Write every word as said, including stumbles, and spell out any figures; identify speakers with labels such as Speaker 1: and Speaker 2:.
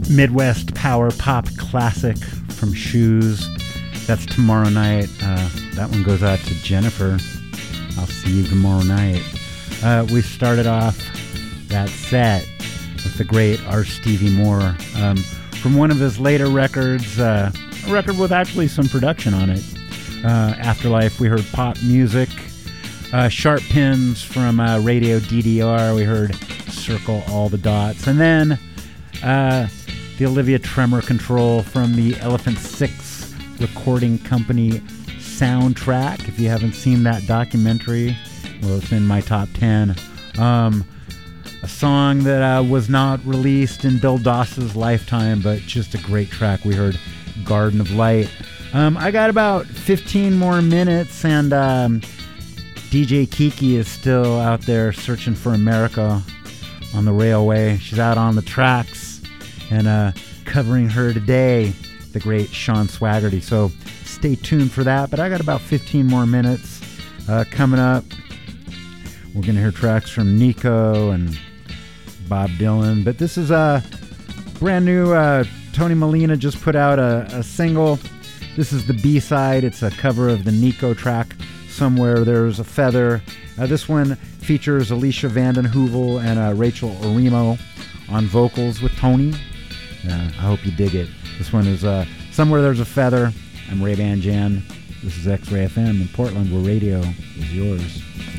Speaker 1: Midwest power pop classic from Shoes. That's Tomorrow Night. Uh, that one goes out to Jennifer. I'll see you tomorrow night. Uh, we started off that set with the great R. Stevie Moore um, from one of his later records, uh, a record with actually some production on it. Uh, Afterlife, we heard pop music. Uh, Sharp Pins from uh, Radio D D R, we heard Circle All the Dots. And then uh, the Olivia Tremor Control from the Elephant Six Recording Company soundtrack. If you haven't seen that documentary, well, it's in my top ten. Um, a song that uh, was not released in Bill Doss's lifetime, but just a great track. We heard Garden of Light. Um, I got about fifteen more minutes, and um, D J Kiki is still out there searching for America on the railway. She's out on the tracks, and uh, covering her today, the great Sean Swaggerty. So stay tuned for that. But I got about fifteen more minutes uh, coming up. We're going to hear tracks from Nico and Bob Dylan. But this is a brand new, uh, Tony Molina just put out a, a single. This is the B-side. It's a cover of the Nico track, Somewhere There's a Feather. Uh, this one features Alicia Vanden Heuvel and uh, Rachel Orimo on vocals with Tony. Uh, I hope you dig it. This one is uh, Somewhere There's a Feather. I'm Ray Van Jan. This is X-Ray F M in Portland, where radio is yours.